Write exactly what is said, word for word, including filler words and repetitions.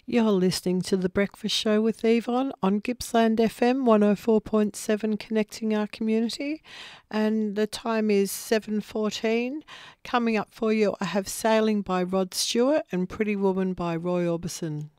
You're listening to The Breakfast Show with Yvonne on Gippsland F M one oh four point seven, connecting our community. And the time is seven fourteen. Coming up for you, I have Sailing by Rod Stewart and Pretty Woman by Roy Orbison.